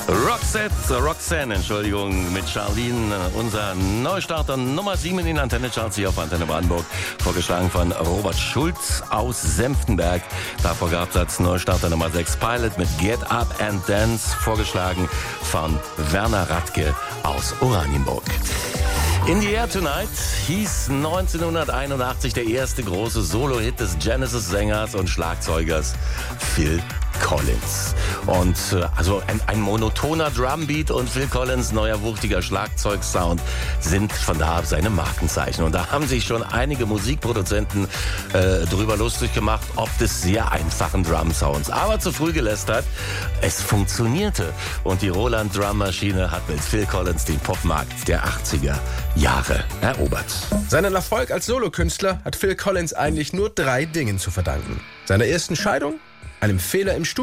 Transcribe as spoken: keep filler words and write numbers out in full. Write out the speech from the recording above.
Roxette, Roxanne, Entschuldigung, mit Charlene, unser Neustarter Nummer sieben in den Antenne-Charts hier auf Antenne Brandenburg, vorgeschlagen von Robert Schulz aus Senftenberg. Davor gab es als Neustarter Nummer sechs Pilot mit Get Up and Dance, vorgeschlagen von Werner Radke aus Oranienburg. In the Air Tonight hieß neunzehnhunderteinundachtzig der erste große Solo-Hit des Genesis-Sängers und Schlagzeugers Phil Collins. Und äh, also ein, ein monotoner Drumbeat und Phil Collins neuer wuchtiger Schlagzeugsound sind von da ab seine Markenzeichen. Und da haben sich schon einige Musikproduzenten äh, drüber lustig gemacht, ob des sehr einfachen Drum-Sounds. Aber zu früh gelästert, es funktionierte. Und die Roland Drummaschine hat mit Phil Collins den Popmarkt der achtziger Jahre erobert. Seinen Erfolg als Solokünstler hat Phil Collins eigentlich nur drei Dingen zu verdanken. Seiner ersten Scheidung, einem Fehler im Studio